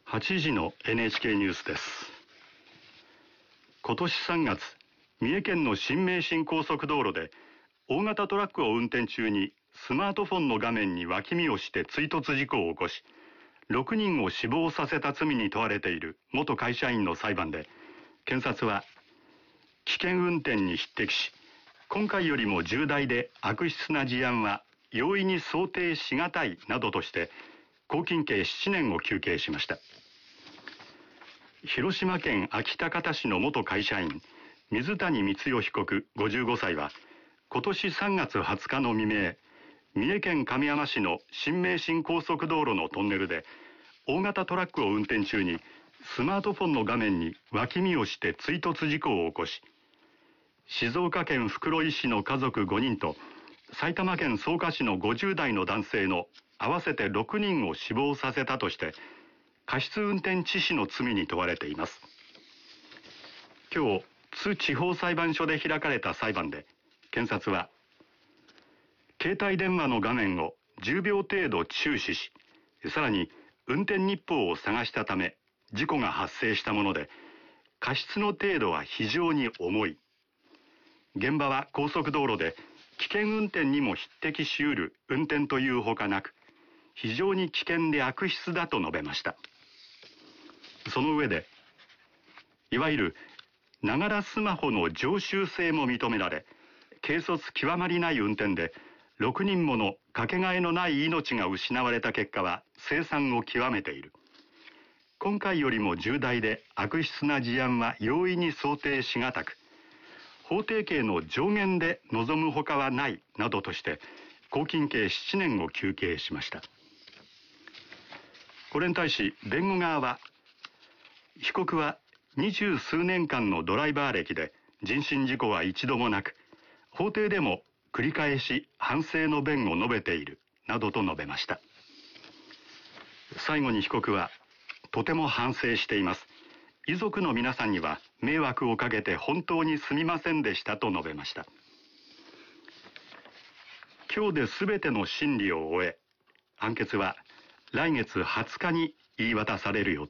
8時の NHK ニュースです。今年3月、三重県の新名神高速道路で大型トラックを運転中にスマートフォンの画面に脇見をして追突事故を起こし、6人を死亡させた罪に問われている元会社員の裁判で、検察は危険運転に匹敵し、今回よりも重大で悪質な事案は容易に想定しがたいなどとして拘禁刑7年を求刑しました。広島県安芸高田市の元会社員水谷光代被告55歳は今年3月20日の未明、三重県亀山市の新名神高速道路のトンネルで大型トラックを運転中にスマートフォンの画面に脇見をして追突事故を起こし、静岡県袋井市の家族5人と埼玉県草加市の50代の男性の合わせて6人を死亡させたとして過失運転致死の罪に問われています。今日、津地方裁判所で開かれた裁判で検察は、携帯電話の画面を10秒程度注視し、さらに運転日報を探したため事故が発生したもので、過失の程度は非常に重い。現場は高速道路で危険運転にも匹敵しうる運転というほかなく、非常に危険で悪質だと述べました。その上で、いわゆるながらスマホの常習性も認められ、軽率極まりない運転で6人ものかけがえのない命が失われた結果は凄惨を極めている。今回よりも重大で悪質な事案は容易に想定しがたく、法定刑の上限で臨むほかはないなどとして拘禁刑7年を求刑しました。これに対し弁護側は、被告は20数年間のドライバー歴で人身事故は一度もなく、法廷でも繰り返し反省の弁を述べているなどと述べました。最後に被告は、とても反省しています。遺族の皆さんには迷惑をかけて本当にすみませんでしたと述べました。今日で全ての審理を終え、判決は来月20日に言い渡される予定